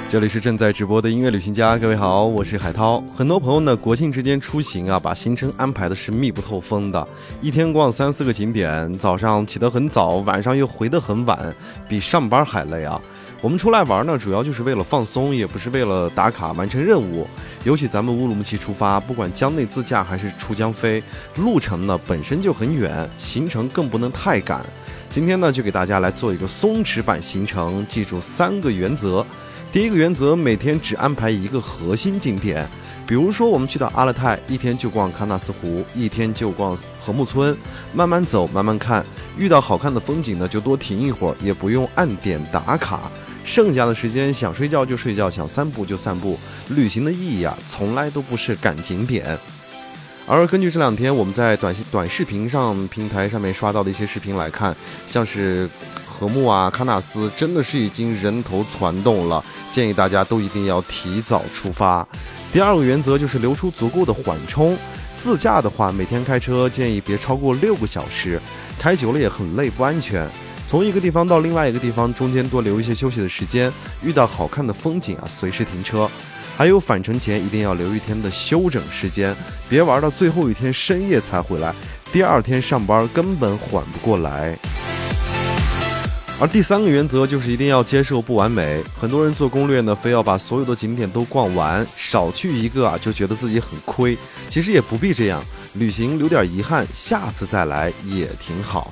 这里是正在直播的音乐旅行家，各位好，我是海涛。很多朋友呢，国庆之间出行啊，把行程安排的是密不透风的，一天逛3-4个景点，早上起得很早，晚上又回得很晚，比上班还累啊。我们出来玩呢，主要就是为了放松，也不是为了打卡完成任务。尤其咱们乌鲁木齐出发，不管江内自驾还是出江飞，路程呢本身就很远，行程更不能太赶。今天呢，就给大家来做一个松弛版行程，记住3个原则。第一个原则，每天只安排一个核心景点，比如说我们去到阿勒泰，一天就逛喀纳斯湖，一天就逛禾木村，慢慢走，慢慢看，遇到好看的风景呢，就多停一会儿，也不用按点打卡。剩下的时间想睡觉就睡觉，想散步就散步。旅行的意义啊，从来都不是赶景点。而根据这2天我们在短视频平台上面刷到的一些视频来看，像是禾木啊、喀纳斯真的是已经人头攒动了，建议大家都一定要提早出发。第2个原则就是留出足够的缓冲。自驾的话，每天开车建议别超过6个小时，开久了也很累，不安全。从一个地方到另外一个地方，中间多留一些休息的时间，遇到好看的风景啊，随时停车。还有返程前一定要留1天的休整时间，别玩到最后一天深夜才回来，第2天上班根本缓不过来。而第3个原则就是一定要接受不完美。很多人做攻略呢，非要把所有的景点都逛完，少去一个啊，就觉得自己很亏。其实也不必这样，旅行留点遗憾，下次再来也挺好。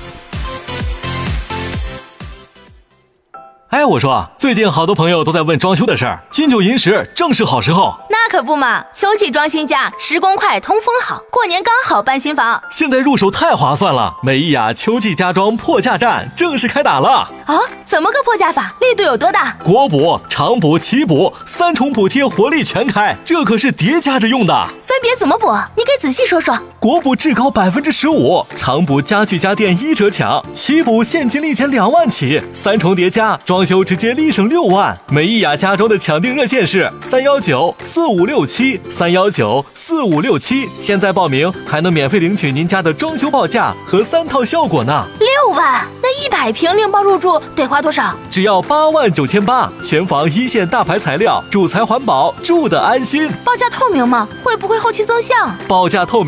哎，我说，最近好多朋友都在问装修的事儿，金九银十正是好时候。 那可不嘛，秋季装新家，施工快，通风好，过年刚好搬新房。 现在入手太划算了，美意雅秋季家装破价战正式开打了。 啊，怎么个破价法？力度有多大？ 国补、长补、奇补3重补贴，活力全开，这可是叠加着用的。 分别怎么补？你给仔细说说。 国补至高15%，长补家具家电1折抢，奇补现金立减2万起，3重叠加，装修直接立省6万。美意雅家装的抢订热线是319-4567，319-4567，现在报名还能免费领取您家的装修报价和3套效果呢。 6万，那100平另包入住得花多少？ 只要89800，全房1线大牌材料，主材环保，住得安心。 报价透明吗？会不会后期增项？ 报价透明。